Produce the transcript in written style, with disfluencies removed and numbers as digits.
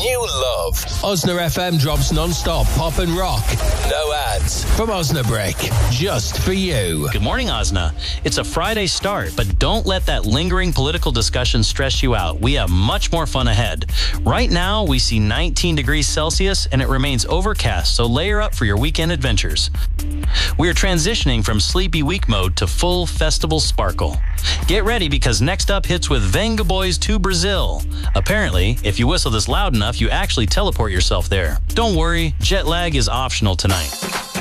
new love. Osna FM drops non-stop pop and rock. No ads. From Osnabrick. Just for you. Good morning, Osna. It's a Friday start, but don't let that lingering political discussion stress you out. We have much more fun ahead. Right now, we see 19 degrees Celsius, and it remains overcast, so layer up for your weekend adventures. We are transitioning from sleepy week mode to full festival sparkle. Get ready, because next up hits with Venga Boys to Brazil. Apparently, if you whistle this loud enough, you actually teleport yourself there. Don't worry, jet lag is optional tonight.